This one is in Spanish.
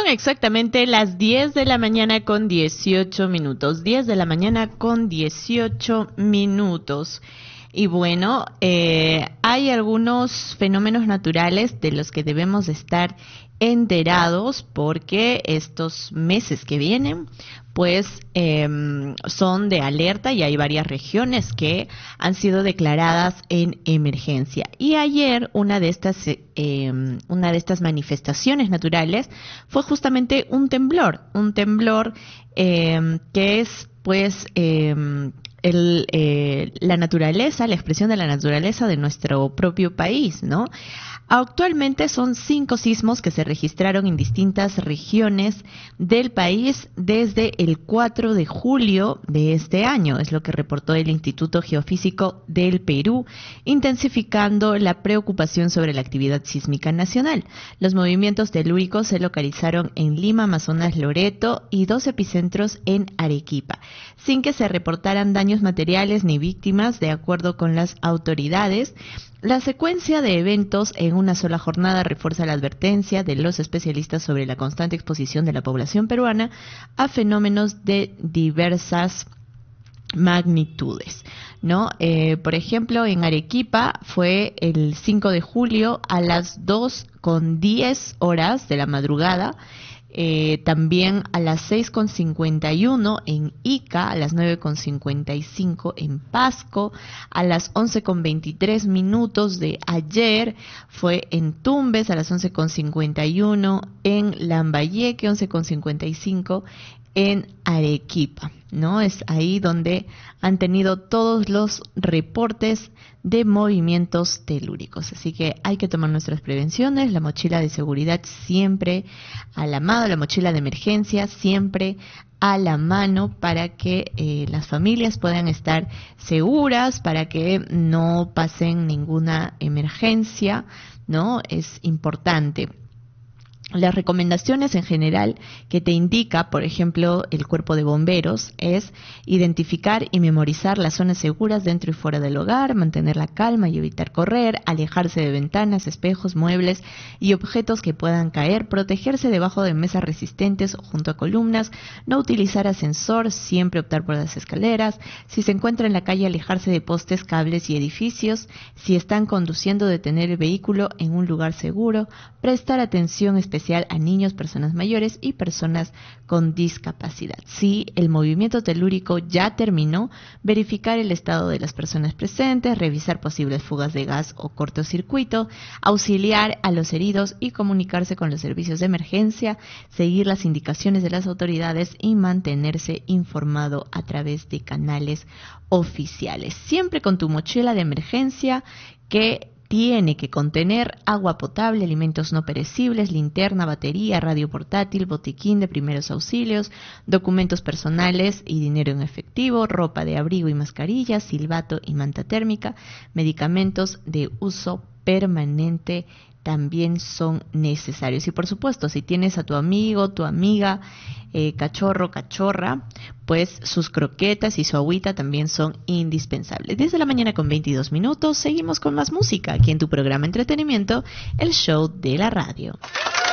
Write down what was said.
Son exactamente las 10 de la mañana con 18 minutos. 10 de la mañana con 18 minutos. Y bueno, hay algunos fenómenos naturales de los que debemos estar enterados porque estos meses que vienen pues son de alerta y hay varias regiones que han sido declaradas en emergencia. Y ayer una de estas manifestaciones naturales fue justamente un temblor que es pues la naturaleza, la expresión de la naturaleza de nuestro propio país, ¿no? Actualmente son 5 sismos que se registraron en distintas regiones del país desde el 4 de julio de este año, es lo que reportó el Instituto Geofísico del Perú, intensificando la preocupación sobre la actividad sísmica nacional. Los movimientos telúricos se localizaron en Lima, Amazonas, Loreto y 2 epicentros en Arequipa, sin que se reportaran daños materiales ni víctimas, de acuerdo con las autoridades. La secuencia de eventos en una sola jornada refuerza la advertencia de los especialistas sobre la constante exposición de la población peruana a fenómenos de diversas magnitudes, ¿no? Por ejemplo, en Arequipa fue el 5 de julio a las 2:10 horas de la madrugada. También a las 6:51 en Ica, a las 9:55 en Pasco, a las 11:23 de ayer fue en Tumbes, a las 11:51 en Lambayeque, 11:55 en Arequipa, ¿no? Es ahí donde han tenido todos los reportes de movimientos telúricos. Así que hay que tomar nuestras prevenciones, la mochila de seguridad siempre a la mano, la mochila de emergencia siempre a la mano para que las familias puedan estar seguras, para que no pasen ninguna emergencia, ¿no? Es importante. Las recomendaciones en general que te indica, por ejemplo, el cuerpo de bomberos es identificar y memorizar las zonas seguras dentro y fuera del hogar, mantener la calma y evitar correr, alejarse de ventanas, espejos, muebles y objetos que puedan caer, protegerse debajo de mesas resistentes o junto a columnas, no utilizar ascensor, siempre optar por las escaleras, si se encuentra en la calle alejarse de postes, cables y edificios, si están conduciendo detener el vehículo en un lugar seguro, prestar atención especial a niños, personas mayores y personas con discapacidad. Si el movimiento telúrico ya terminó, verificar el estado de las personas presentes, revisar posibles fugas de gas o cortocircuito, auxiliar a los heridos y comunicarse con los servicios de emergencia, seguir las indicaciones de las autoridades y mantenerse informado a través de canales oficiales. Siempre con tu mochila de emergencia que tiene que contener agua potable, alimentos no perecibles, linterna, batería, radio portátil, botiquín de primeros auxilios, documentos personales y dinero en efectivo, ropa de abrigo y mascarillas, silbato y manta térmica, medicamentos de uso permanente también son necesarios. Y por supuesto, si tienes a tu amigo, tu amiga, cachorro, cachorra, pues sus croquetas y su agüita también son indispensables. 10 de la mañana con 22 minutos, seguimos con más música aquí en tu programa Entretenimiento, el show de la radio.